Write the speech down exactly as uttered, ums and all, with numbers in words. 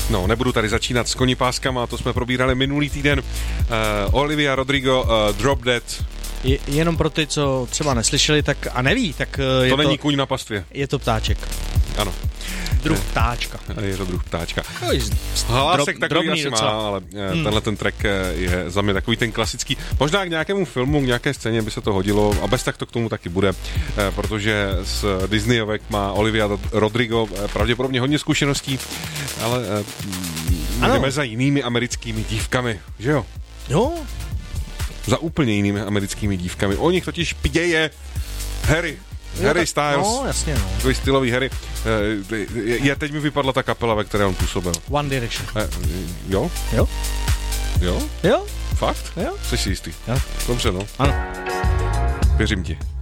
No, nebudu tady začínat s konipáskama, to jsme probírali minulý týden. Uh, Olivia Rodrigo, uh, Drop Dead. Je, jenom pro ty, co třeba neslyšeli tak a neví, tak uh, je to... to... není kůň na pastvě. Je to ptáček. Ano. Druh ptáčka. Je to druh ptáčka. Hlásek takový asi má, ale hmm. tenhle ten track je za mě takový ten klasický. Možná k nějakému filmu, k nějaké scéně by se to hodilo a bez tak to k tomu taky bude, protože z Disneyovek má Olivia Rodrigo pravděpodobně hodně zkušeností, ale jdeme za jinými americkými dívkami, že jo? Jo. Za úplně jinými americkými dívkami. O nich totiž pěje Harry. Jo, Harry tak, Styles, no, jasně, no. Takový stylový Harry. Je, je, teď mi vypadla ta kapela, ve které on působil. One Direction. E, jo? Jo? Jo? Jo? Fakt? Jo? Jsi si jistý? Jo. Dobře, no. Ano. Věřím ti.